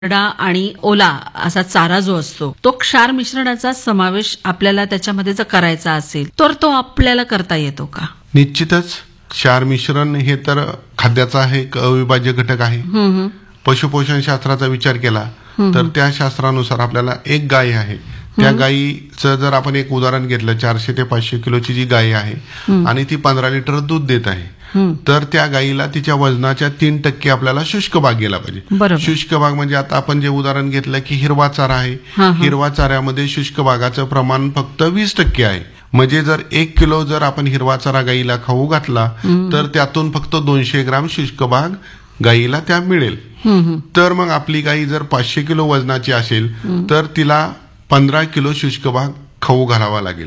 कोरडा आणि ओला असा चारा जो असतो तो क्षार मिश्रणाचा समावेश आपल्याला त्याच्यामध्ये जर करायचा असेल तर तो आपल्याला करता येतो का? निश्चितच क्षार मिश्रण हे तर खाद्याचा एक अविभाज्य घटक आहे. पशुपोषण शास्त्राचा विचार केला तर त्या शास्त्रानुसार आपल्याला एक गाय आहे, त्या गायीचं जर आपण एक उदाहरण घेतलं, 400 ते 500 किलोची जी गाय आहे आणि ती 15 लिटर दूध देत आहे, तर त्या गायीला तिच्या वजनाच्या 3% आपल्याला शुष्क भाग गेला पाहिजे. शुष्क भाग म्हणजे आता आपण जे उदाहरण घेतलं की हिरवा चारा आहे, हिरवा चाऱ्यामध्ये शुष्क भागाचं प्रमाण फक्त 20% आहे. म्हणजे जर 1 किलो जर आपण हिरवा चारा गायीला खाऊ घातला तर त्यातून फक्त 200 ग्राम शुष्क भाग गायीला त्या मिळेल. तर मग आपली गायी जर 500 किलो वजनाची असेल तर तिला 15 किलो शुष्क भाग खाऊ घालावा लागेल.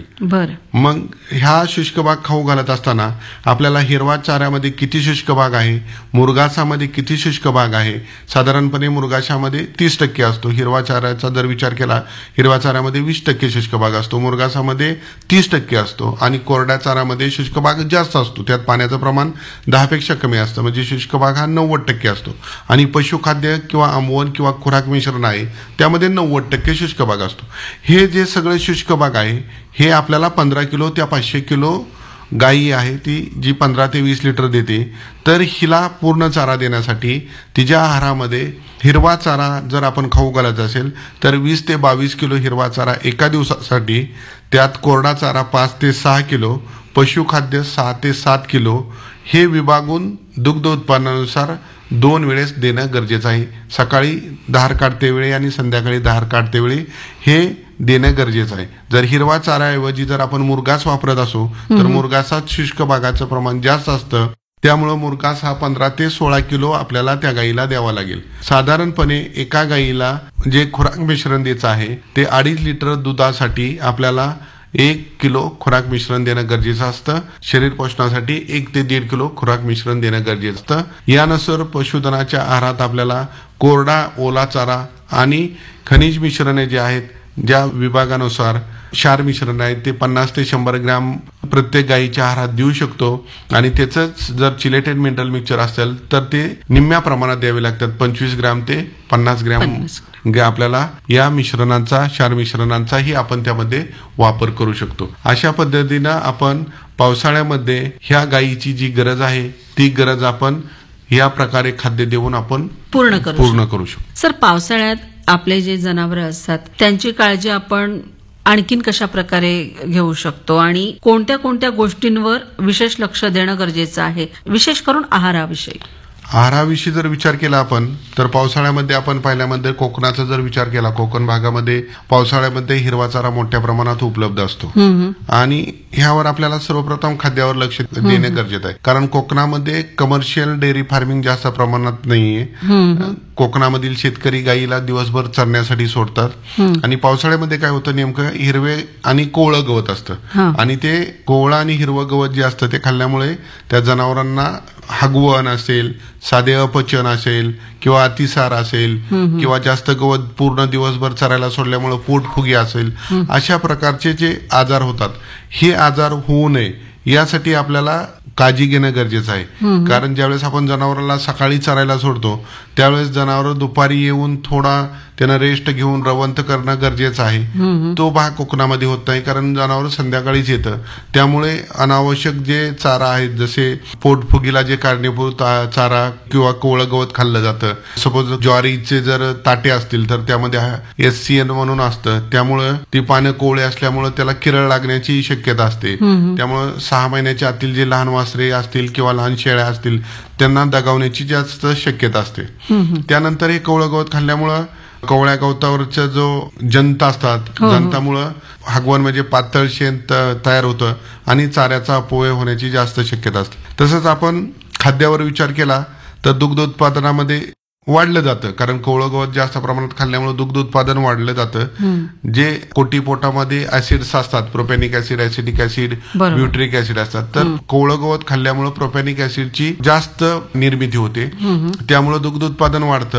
मग ह्या शुष्क भाग खाऊ घालत असताना आपल्याला हिरवा चाऱ्यामध्ये किती शुष्क भाग आहे, मुरघासामध्ये किती शुष्क भाग आहे, साधारणपणे मुरघाशामध्ये 30% असतो. हिरवा चाऱ्याचा जर विचार केला, हिरवा चाऱ्यामध्ये 20% शुष्क भाग असतो, मुरघासामध्ये 30% असतो आणि कोरड्या चाऱ्यामध्ये शुष्क भाग जास्त असतो. त्यात पाण्याचं प्रमाण 10 पेक्षा कमी असतं, म्हणजे शुष्क भाग हा 90% असतो. आणि पशुखाद्य किंवा आंबवण किंवा खुराक मिश्रण आहे त्यामध्ये 90% शुष्क भाग असतो. हे जे सगळे शुष्क भाग आहे हे आपल्याला 15 किलो त्या 500 किलो गायी आहे ती जी 15 ते 20 लिटर देते, तर हिला पूर्ण चारा देण्यासाठी तिच्या आहारामध्ये हिरवा चारा जर आपण खाऊ घालायचा असेल तर 20 ते 22 किलो हिरवा चारा एका दिवसासाठी, त्यात कोरडा चारा 5 ते 6 किलो, पशुखाद्य 6 ते 7 किलो हे विभागून दुग्ध उत्पादनानुसार 2 वेळेस देणं गरजेचं आहे. सकाळी धार काढते वेळी आणि संध्याकाळी धार काढते वेळी हे देणं गरजेचं आहे. जर हिरवा चाऱ्याऐवजी जर आपण मुरघास वापरत असू तर मुरघासात शुष्क भागाचं प्रमाण जास्त असतं, त्यामुळं मुरघास हा 15 ते 16 किलो आपल्याला त्या गायीला द्यावा लागेल. साधारणपणे एका गायीला जे खुराक मिश्रण द्यायचं आहे ते 2.5 लिटर दुधासाठी आपल्याला 1 किलो खुराक मिश्रण देणं गरजेचं असतं. शरीर पोषणासाठी 1 ते 1.5 किलो खुराक मिश्रण देणं गरजेचं असतं. यानुसार पशुधनाच्या आहारात आपल्याला कोरडा, ओला चारा आणि खनिज मिश्रणे जे आहेत, ज्या विभागानुसार क्षार मिश्रण आहे ते 50 ते 100 ग्रॅम प्रत्येक गायीच्या आहारात देऊ शकतो. आणि त्याचंच जर चिलेटेड मिनरल मिक्सचर असेल तर ते निम्म्या प्रमाणात द्यावे लागतात, 25 ग्रॅम ते 50 ग्रॅम आपल्याला या मिश्रणांचा, क्षार मिश्रणांचाही आपण त्यामध्ये वापर करू शकतो. अशा पद्धतीनं आपण पावसाळ्यामध्ये ह्या गायीची जी गरज आहे ती गरज आपण या प्रकारे खाद्य देऊन आपण पूर्ण करू शकतो. सर, पावसाळ्यात आपले जे जनावरं असतात त्यांची काळजी आपण आणखीन कशा प्रकारे घेऊ शकतो आणि कोणत्या कोणत्या गोष्टींवर विशेष लक्ष देणं गरजेचं आहे, विशेष करून आहाराविषयी? आहाराविषयी जर विचार केला आपण तर पावसाळ्यामध्ये आपण पहिल्यामध्ये कोकणाचा जर विचार केला, कोकण भागामध्ये पावसाळ्यामध्ये हिरवा चारा मोठ्या प्रमाणात उपलब्ध असतो आणि ह्यावर आपल्याला सर्वप्रथम खाद्यावर लक्ष देणं गरजेचं आहे. कारण कोकणामध्ये कमर्शियल डेअरी फार्मिंग जास्त प्रमाणात नाहीये. कोकणामधील शेतकरी गायीला दिवसभर चरण्यासाठी सोडतात आणि पावसाळ्यामध्ये काय होतं, नेमकं हिरवे आणि कोवळं गवत असतं आणि ते कोवळं आणि हिरवं गवत जे असतं ते खाल्ल्यामुळे त्या जनावरांना हगवण असेल, साधे अपचन असेल किंवा अतिसार असेल किंवा जास्त गवत पूर्ण दिवसभर चरायला सोडल्यामुळे पोटफुगी असेल, अशा प्रकारचे जे आजार होतात, हे आजार होऊ नये यासाठी आपल्याला काळजी घेणं गरजेचं आहे. कारण ज्यावेळेस आपण जनावराला सकाळी चरायला सोडतो त्यावेळेस जनावर दुपारी येऊन थोडा त्यांना रेस्ट घेऊन रवंथ करणं गरजेचं आहे. तो भाग कोकणामध्ये होत नाही, कारण जनावर संध्याकाळीच येतं. त्यामुळे अनावश्यक जे चारा आहेत, जसे पोटफुगीला जे कारणीभूत चारा किंवा कोवळं गवत खाल्लं जातं, सपोज ज्वारीचे जर ताटे असतील तर त्यामध्ये SCN म्हणून असतं, त्यामुळं ती पानं कोवळे असल्यामुळे त्याला किरळ लागण्याची शक्यता असते. त्यामुळं 6 महिन्याच्या आतील जे लहान वासरे असतील किंवा लहान शेळ्या असतील त्यांना दगावण्याची जास्त शक्यता असते. त्यानंतर हे कोवळं गवत खाल्ल्यामुळं कोवळ्या गवतावरच्या जो जंत असतात, जंतामुळं हगवण म्हणजे पातळ शेण तयार होतं आणि चाऱ्याचा अपव्यय होण्याची जास्त शक्यता असते. तसंच आपण खाद्यावर विचार केला तर दुग्ध उत्पादनामध्ये वाढलं जातं, कारण कोवळं गवत जास्त प्रमाणात खाल्ल्यामुळे दुग्ध उत्पादन वाढलं जातं. जे कोटी पोटामध्ये ऍसिड्स असतात, प्रोपॅनिक ऍसिड, ऍसिडिक ऍसिड, ब्युट्रिक ऍसिड असतात, तर कोवळं गवत खाल्ल्यामुळे प्रोपॅनिक ऍसिडची जास्त निर्मिती होते, त्यामुळे दुग्ध उत्पादन वाढतं.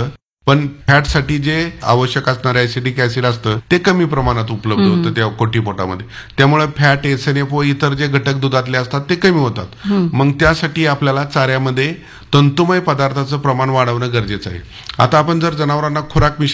पण फॅटसाठी जे आवश्यक असणारे ऍसिडिक ऍसिड असतं ते कमी प्रमाणात उपलब्ध होतं त्या कोटीपोटामध्ये. त्यामुळे फॅट, SNF व इतर जे घटक दुधातले असतात ते कमी होतात. मग त्यासाठी आपल्याला चाऱ्यामध्ये तंतुमय पदार्थाचं प्रमाण वाढवणं गरजेचं आहे. आता आपण जर जनावरांना खुराक